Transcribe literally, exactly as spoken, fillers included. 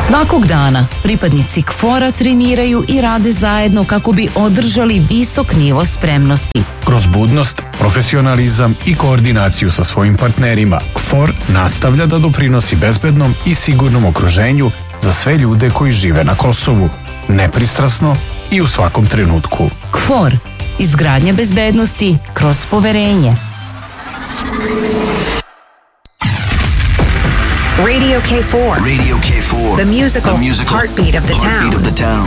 Svakog dana pripadnici K F O R-a treniraju i rade zajedno kako bi održali visok nivo spremnosti. Kroz budnost, profesionalizam i koordinaciju sa svojim partnerima, K F O R nastavlja da doprinosi bezbednom i sigurnom okruženju za sve ljude koji žive na Kosovu, nepristrasno i u svakom trenutku. K F O R, izgradnja bezbednosti kroz poverenje. Radio K four. Radio K four. The musical, the musical heartbeat of the town. Heartbeat of the town.